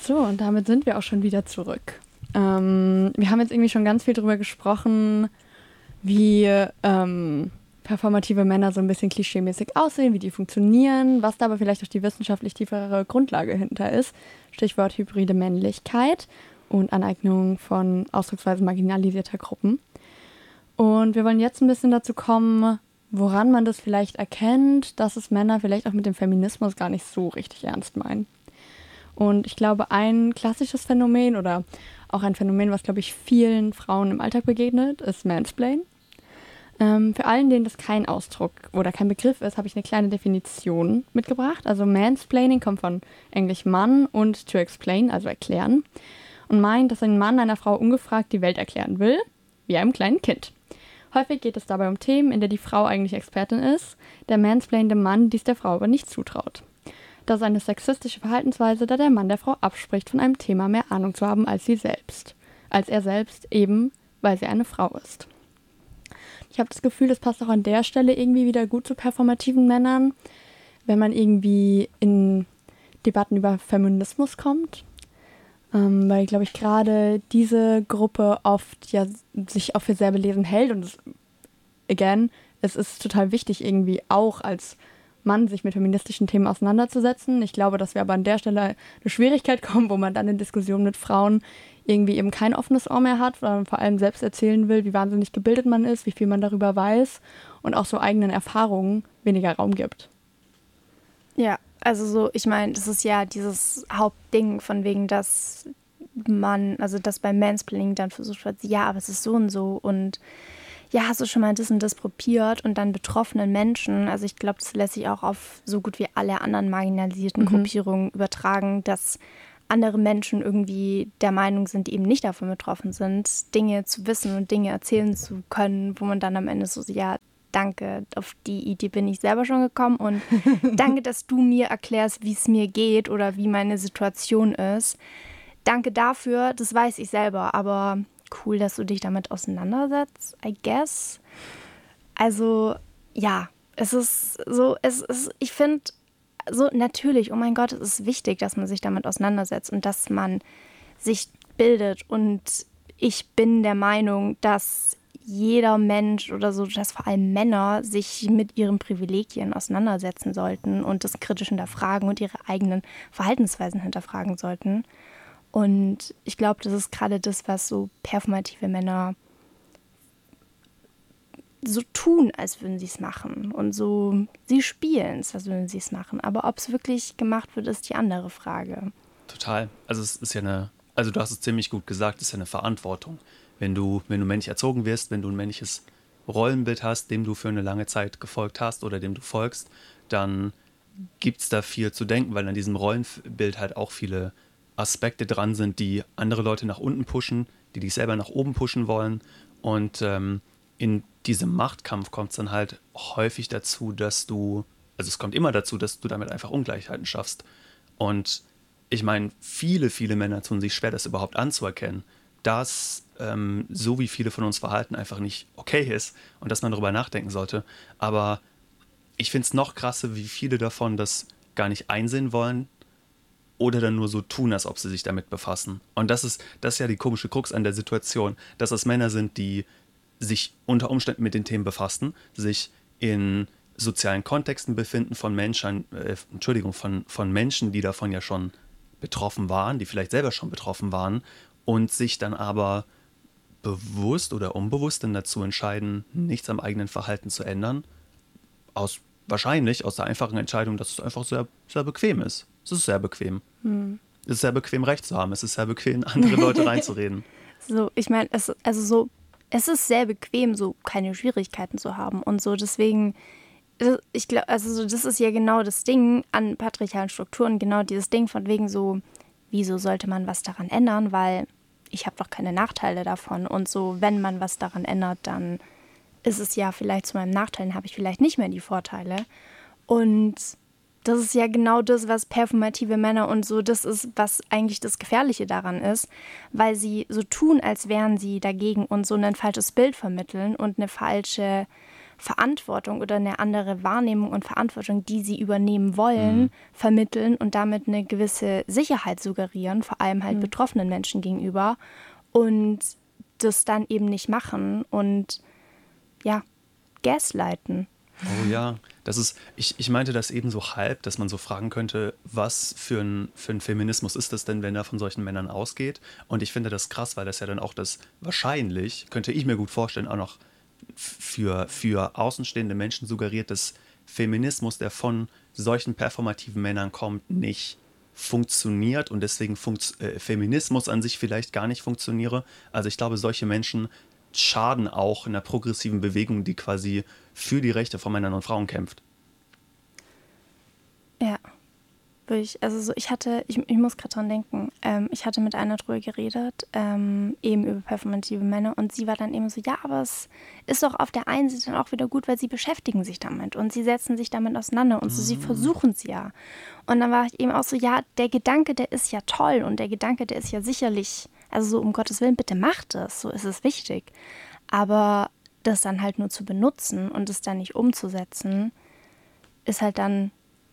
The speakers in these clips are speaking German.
So, und damit sind wir auch schon wieder zurück. Wir haben jetzt irgendwie schon ganz viel darüber gesprochen, wie performative Männer so ein bisschen klischeemäßig aussehen, wie die funktionieren, was da aber vielleicht auch die wissenschaftlich tiefere Grundlage hinter ist. Stichwort hybride Männlichkeit und Aneignung von ausdrucksweise marginalisierter Gruppen. Und wir wollen jetzt ein bisschen dazu kommen, woran man das vielleicht erkennt, dass es Männer vielleicht auch mit dem Feminismus gar nicht so richtig ernst meinen. Und ich glaube, ein klassisches Phänomen oder auch ein Phänomen, was, glaube ich, vielen Frauen im Alltag begegnet, ist Mansplain. Für allen, denen das kein Ausdruck oder kein Begriff ist, habe ich eine kleine Definition mitgebracht. Also Mansplaining kommt von Englisch Mann und to explain, also erklären, und meint, dass ein Mann einer Frau ungefragt die Welt erklären will, wie einem kleinen Kind. Häufig geht es dabei um Themen, in der die Frau eigentlich Expertin ist, der mansplainende Mann dies der Frau aber nicht zutraut. Das ist eine sexistische Verhaltensweise, da der Mann der Frau abspricht, von einem Thema mehr Ahnung zu haben als sie selbst. Als er selbst, eben weil sie eine Frau ist. Ich habe das Gefühl, das passt auch an der Stelle irgendwie wieder gut zu performativen Männern, wenn man irgendwie in Debatten über Feminismus kommt. Weil, glaube ich, gerade diese Gruppe oft ja sich auch für sehr belesen hält. Und es ist total wichtig, irgendwie auch als Mann sich mit feministischen Themen auseinanderzusetzen. Ich glaube, dass wir aber an der Stelle eine Schwierigkeit kommen, wo man dann in Diskussionen mit Frauen irgendwie eben kein offenes Ohr mehr hat, weil man vor allem selbst erzählen will, wie wahnsinnig gebildet man ist, wie viel man darüber weiß und auch so eigenen Erfahrungen weniger Raum gibt. Ja, also so, ich meine, das ist ja dieses Hauptding von wegen, dass dass beim Mansplaining dann versucht wird, ja, aber es ist so und so und ja, hast du schon mal das und das probiert und dann betroffenen Menschen, also ich glaube, das lässt sich auch auf so gut wie alle anderen marginalisierten Gruppierungen übertragen, dass andere Menschen irgendwie der Meinung sind, die eben nicht davon betroffen sind, Dinge zu wissen und Dinge erzählen zu können, wo man dann am Ende so, ja, danke, auf die Idee bin ich selber schon gekommen und danke, dass du mir erklärst, wie es mir geht oder wie meine Situation ist. Danke dafür, das weiß ich selber, aber cool, dass du dich damit auseinandersetzt, I guess. Also, ja, ich finde, so natürlich, oh mein Gott, es ist wichtig, dass man sich damit auseinandersetzt und dass man sich bildet. Und ich bin der Meinung, dass jeder Mensch oder so, dass vor allem Männer sich mit ihren Privilegien auseinandersetzen sollten und das kritisch hinterfragen und ihre eigenen Verhaltensweisen hinterfragen sollten. Und ich glaube, das ist gerade das, was so performative Männer so tun, als würden sie es machen. Und so, sie spielen es, als würden sie es machen. Aber ob es wirklich gemacht wird, ist die andere Frage. Total. Also es ist ja also du hast es ziemlich gut gesagt, es ist ja eine Verantwortung. Wenn du männlich erzogen wirst, wenn du ein männliches Rollenbild hast, dem du für eine lange Zeit gefolgt hast oder dem du folgst, dann gibt es da viel zu denken, weil an diesem Rollenbild halt auch viele Aspekte dran sind, die andere Leute nach unten pushen, die dich selber nach oben pushen wollen. Und in diesem Machtkampf kommt es dann halt häufig dazu, es kommt immer dazu, dass du damit einfach Ungleichheiten schaffst. Und ich meine, viele, viele Männer tun sich schwer, das überhaupt anzuerkennen, dass so wie viele von uns verhalten einfach nicht okay ist und dass man darüber nachdenken sollte. Aber ich finde es noch krasser, wie viele davon das gar nicht einsehen wollen oder dann nur so tun, als ob sie sich damit befassen. Und das ist ja die komische Krux an der Situation, dass es Männer sind, die sich unter Umständen mit den Themen befassen, sich in sozialen Kontexten befinden von Menschen, von Menschen, die davon ja schon betroffen waren, die vielleicht selber schon betroffen waren und sich dann aber bewusst oder unbewusst dann dazu entscheiden, nichts am eigenen Verhalten zu ändern, wahrscheinlich aus der einfachen Entscheidung, dass es einfach sehr, sehr bequem ist. Es ist sehr bequem. Es ist sehr bequem, Recht zu haben. Es ist sehr bequem, andere Leute reinzureden. So, ich meine, es ist sehr bequem, so keine Schwierigkeiten zu haben und so. Deswegen, ich glaube, also das ist ja genau das Ding an patriarchalen Strukturen, genau dieses Ding von wegen so, wieso sollte man was daran ändern, weil ich habe doch keine Nachteile davon. Und so, wenn man was daran ändert, dann ist es ja vielleicht zu meinem Nachteil, dann habe ich vielleicht nicht mehr die Vorteile. Und das ist ja genau das, was performative Männer und so, das ist, was eigentlich das Gefährliche daran ist, weil sie so tun, als wären sie dagegen und so ein falsches Bild vermitteln und eine falsche Verantwortung oder eine andere Wahrnehmung und Verantwortung, die sie übernehmen wollen, vermitteln und damit eine gewisse Sicherheit suggerieren, vor allem halt betroffenen Menschen gegenüber und das dann eben nicht machen und ja, gaslighten. Oh ja, das ist, ich meinte das eben so halb, dass man so fragen könnte, was für ein Feminismus ist das denn, wenn er von solchen Männern ausgeht? Und ich finde das krass, weil das ja dann auch das wahrscheinlich, könnte ich mir gut vorstellen, auch noch für außenstehende Menschen suggeriert, dass Feminismus, der von solchen performativen Männern kommt, nicht funktioniert und deswegen Feminismus an sich vielleicht gar nicht funktioniere. Also ich glaube, solche Menschen schaden auch in einer progressiven Bewegung, die quasi für die Rechte von Männern und Frauen kämpft. Ja, ich muss gerade dran denken, ich hatte mit einer drüber geredet, eben über performative Männer und sie war dann eben so, ja, aber es ist doch auf der einen Seite dann auch wieder gut, weil sie beschäftigen sich damit und sie setzen sich damit auseinander und so, sie versuchen es ja. Und dann war ich eben auch so, ja, der Gedanke, der ist ja toll und der Gedanke, der ist ja sicherlich, also so um Gottes Willen, bitte macht es, so ist es wichtig. Aber das dann halt nur zu benutzen und es dann nicht umzusetzen, ist halt dann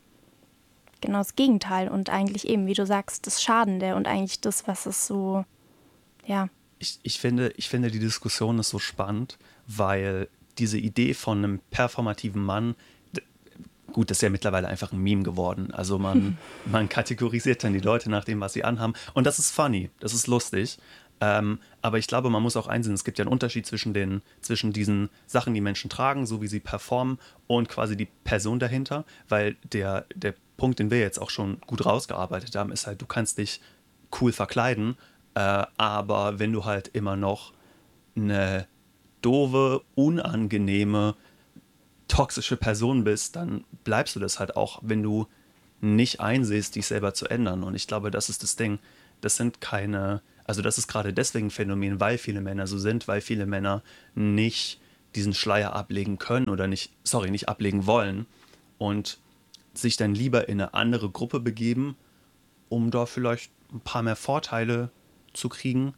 genau das Gegenteil und eigentlich eben, wie du sagst, das Schadende und eigentlich das, was es so, ja. Ich finde, die Diskussion ist so spannend, weil diese Idee von einem performativen Mann, gut, das ist ja mittlerweile einfach ein Meme geworden. Also man kategorisiert dann die Leute nach dem, was sie anhaben. Und das ist funny, das ist lustig. Aber ich glaube, man muss auch einsehen, es gibt ja einen Unterschied zwischen diesen Sachen, die Menschen tragen, so wie sie performen und quasi die Person dahinter. Weil der Punkt, den wir jetzt auch schon gut rausgearbeitet haben, ist halt, du kannst dich cool verkleiden, aber wenn du halt immer noch eine doofe, unangenehme, toxische Person bist, dann bleibst du das halt auch, wenn du nicht einsiehst, dich selber zu ändern. Und ich glaube, das ist das Ding. Das sind keine, also das ist gerade deswegen ein Phänomen, weil viele Männer so sind, weil viele Männer nicht diesen Schleier ablegen können oder nicht ablegen wollen und sich dann lieber in eine andere Gruppe begeben, um da vielleicht ein paar mehr Vorteile zu kriegen,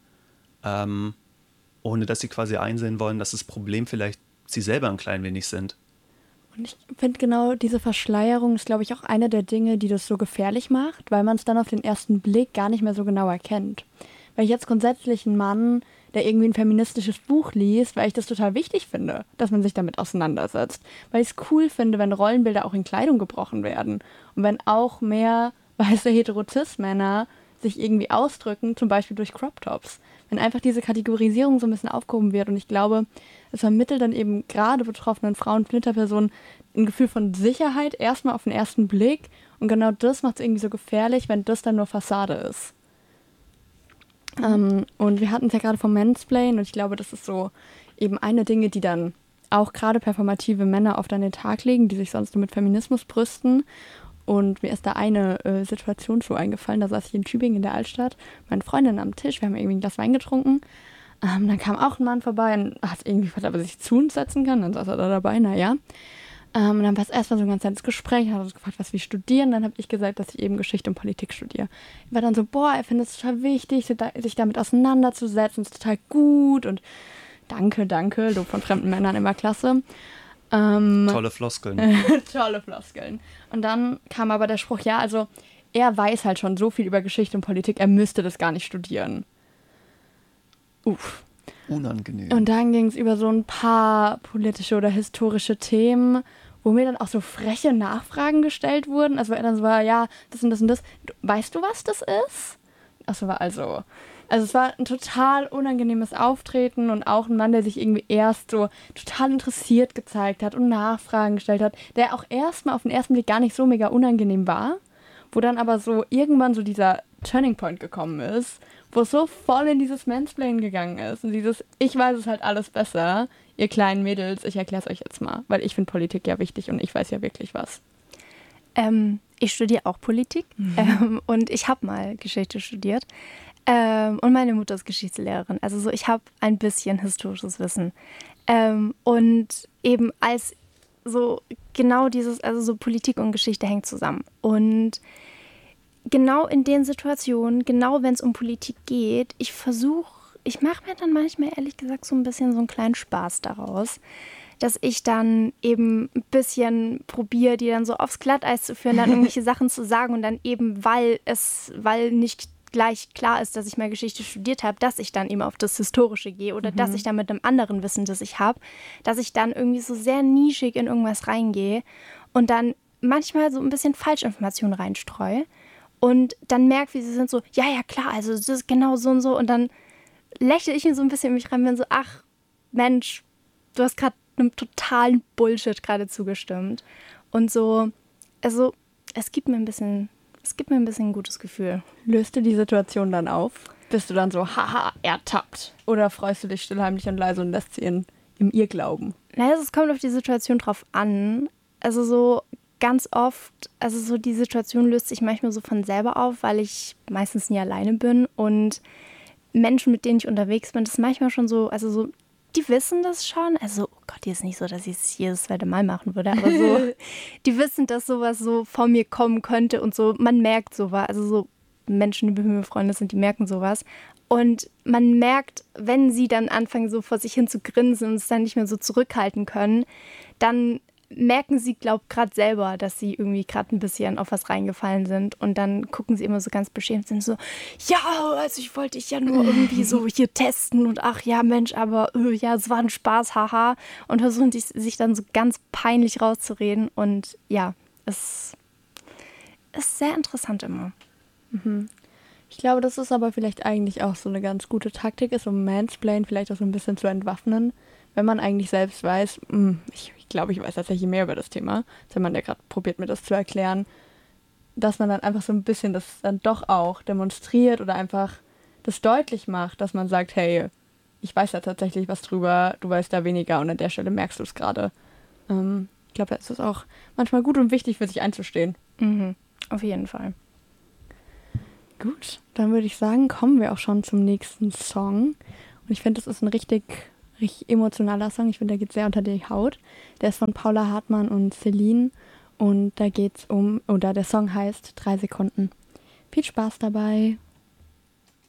ohne dass sie quasi einsehen wollen, dass das Problem vielleicht sie selber ein klein wenig sind. Und ich finde genau diese Verschleierung ist, glaube ich, auch eine der Dinge, die das so gefährlich macht, weil man es dann auf den ersten Blick gar nicht mehr so genau erkennt. Weil ich jetzt grundsätzlich einen Mann, der irgendwie ein feministisches Buch liest, weil ich das total wichtig finde, dass man sich damit auseinandersetzt. Weil ich es cool finde, wenn Rollenbilder auch in Kleidung gebrochen werden. Und wenn auch mehr weiße Hetero-Cis-Männer sich irgendwie ausdrücken, zum Beispiel durch Crop-Tops. Wenn einfach diese Kategorisierung so ein bisschen aufgehoben wird. Und ich glaube, es vermittelt dann eben gerade betroffenen Frauen, Flinterpersonen ein Gefühl von Sicherheit erstmal auf den ersten Blick. Und genau das macht es irgendwie so gefährlich, wenn das dann nur Fassade ist. Und wir hatten es ja gerade vom Mansplain und ich glaube, das ist so eben eine Dinge, die dann auch gerade performative Männer oft an den Tag legen, die sich sonst nur mit Feminismus brüsten. Und mir ist da eine Situation so eingefallen, da saß ich in Tübingen in der Altstadt, meine Freundin am Tisch, wir haben irgendwie ein Glas Wein getrunken. Dann kam auch ein Mann vorbei und hat irgendwie gefragt, ob er sich zu uns setzen kann. Dann saß er da dabei, naja. Und dann war es erstmal so ein ganz nettes Gespräch, hat uns gefragt, was wir studieren. Dann habe ich gesagt, dass ich eben Geschichte und Politik studiere. Er war dann so, er findet es total wichtig, sich damit auseinanderzusetzen, ist total gut und danke, Lob von fremden Männern, immer klasse. Tolle Floskeln. Tolle Floskeln. Und dann kam aber der Spruch, ja, also er weiß halt schon so viel über Geschichte und Politik, er müsste das gar nicht studieren. Uff. Unangenehm. Und dann ging es über so ein paar politische oder historische Themen, wo mir dann auch so freche Nachfragen gestellt wurden. Also er dann so war, ja, das und das und das. Weißt du, was das ist? Also es war ein total unangenehmes Auftreten und auch ein Mann, der sich irgendwie erst so total interessiert gezeigt hat und Nachfragen gestellt hat, der auch erstmal auf den ersten Blick gar nicht so mega unangenehm war, wo dann aber so irgendwann so dieser Turning Point gekommen ist, wo es so voll in dieses Mansplain gegangen ist und dieses, ich weiß es halt alles besser, ihr kleinen Mädels, ich erkläre es euch jetzt mal, weil ich finde Politik ja wichtig und ich weiß ja wirklich was. Ich studiere auch Politik und ich habe mal Geschichte studiert und meine Mutter ist Geschichtslehrerin, also so ich habe ein bisschen historisches Wissen und eben als so genau dieses, also so Politik und Geschichte hängt zusammen und genau in den Situationen, genau wenn es um Politik geht, ich mache mir dann manchmal ehrlich gesagt so ein bisschen so einen kleinen Spaß daraus, dass ich dann eben ein bisschen probiere, die dann so aufs Glatteis zu führen, dann irgendwelche Sachen zu sagen und dann eben, weil nicht gleich klar ist, dass ich mal Geschichte studiert habe, dass ich dann eben auf das Historische gehe oder dass ich dann mit einem anderen Wissen, das ich habe, dass ich dann irgendwie so sehr nischig in irgendwas reingehe und dann manchmal so ein bisschen Falschinformationen reinstreue und dann merke, wie sie sind so, ja, klar, also das ist genau so und so und dann lächle ich mir so ein bisschen in mich rein und bin so, ach, Mensch, du hast gerade einem totalen Bullshit gerade zugestimmt und so, also es gibt mir ein bisschen ein gutes Gefühl. Löst du die Situation dann auf? Bist du dann so, haha, ertappt? Oder freust du dich still, heimlich und leise und lässt sie im Irrglauben? Naja, es kommt auf die Situation drauf an. Also so ganz oft, also so die Situation löst sich manchmal so von selber auf, weil ich meistens nie alleine bin und Menschen, mit denen ich unterwegs bin, das ist manchmal schon so, also so, die wissen das schon. Also, oh Gott, die ist nicht so, dass ich es jedes zweite Mal machen würde, aber so, die wissen, dass sowas so von mir kommen könnte und so, man merkt sowas. Also so Menschen, die mit mir befreundet sind, die merken sowas. Und man merkt, wenn sie dann anfangen, so vor sich hin zu grinsen und es dann nicht mehr so zurückhalten können, dann merken sie, glaube ich, gerade selber, dass sie irgendwie gerade ein bisschen auf was reingefallen sind. Und dann gucken sie immer so ganz beschämt und so, ja, also ich wollte dich ja nur irgendwie so hier testen und ach ja, Mensch, aber ja, es war ein Spaß, haha. Und versuchen sich dann so ganz peinlich rauszureden. Und ja, es ist sehr interessant immer. Ich glaube, das ist aber vielleicht eigentlich auch so eine ganz gute Taktik ist, um Mansplain vielleicht auch so ein bisschen zu entwaffnen, wenn man eigentlich selbst weiß, ich glaube, ich weiß tatsächlich mehr über das Thema, als wenn man der gerade probiert, mir das zu erklären, dass man dann einfach so ein bisschen das dann doch auch demonstriert oder einfach das deutlich macht, dass man sagt, hey, ich weiß da tatsächlich was drüber, du weißt da weniger und an der Stelle merkst du es gerade. Ich glaube, da ist es auch manchmal gut und wichtig, für sich einzustehen. Auf jeden Fall. Gut, dann würde ich sagen, kommen wir auch schon zum nächsten Song. Und ich finde, das ist ein richtig emotionaler Song. Ich finde, der geht sehr unter die Haut. Der ist von Paula Hartmann und Celine. Und da geht's der Song heißt 3 Sekunden. Viel Spaß dabei.